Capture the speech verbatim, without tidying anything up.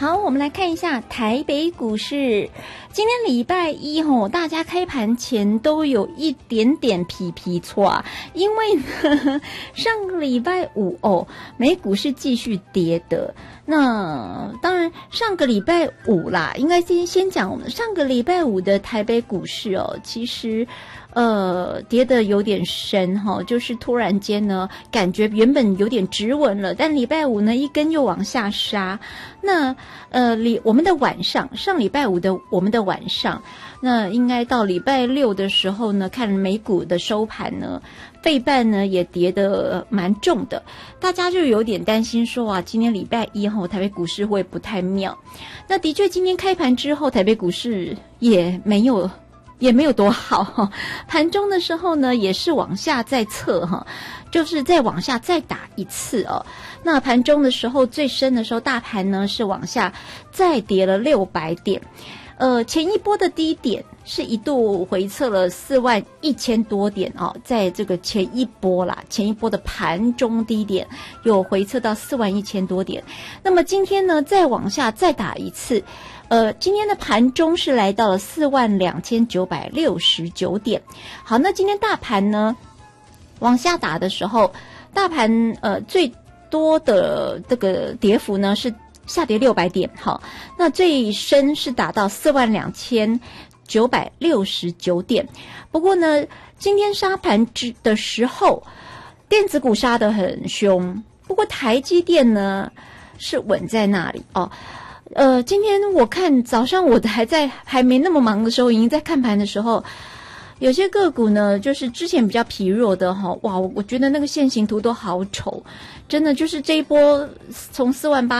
好，我们来看一下台北股市。今天礼拜一吼，大家开盘前都有一点点皮皮挫，因为呢，上个礼拜五哦，美股是继续跌的。那当然，上个礼拜五啦，应该先先讲我们上个礼拜五的台北股市哦，其实。呃，跌得有点深哈，就是突然间呢，感觉原本有点止稳了，但礼拜五呢一根又往下杀。那呃，礼我们的晚上，上礼拜五的我们的晚上，那应该到礼拜六的时候呢，看美股的收盘呢，费半呢也跌得蛮重的，大家就有点担心说啊，今天礼拜一后台北股市会不太妙。那的确，今天开盘之后，台北股市也没有。也没有多好哈，盘中的时候呢，也是往下再测哈，就是再往下再打一次哦。那盘中的时候最深的时候，大盘呢是往下再跌了六百点，呃，前一波的低点是一度回测了四万一千多点哦，在这个前一波啦，前一波的盘中低点有回测到四万一千多点。那么今天呢，再往下再打一次。呃，今天的盘中是来到了四万两千九百六十九点。好，那今天大盘呢往下打的时候，大盘呃最多的这个跌幅呢是下跌六百点。好，那最深是达到四万两千九百六十九点。不过呢，今天杀盘之的时候，电子股杀得很凶，不过台积电呢是稳在那里哦。呃，今天我看早上我还在还没那么忙的时候，已经在看盘的时候，有些个股呢，就是之前比较疲弱的哈，哇，我觉得那个线形图都好丑，真的就是这一波从四万八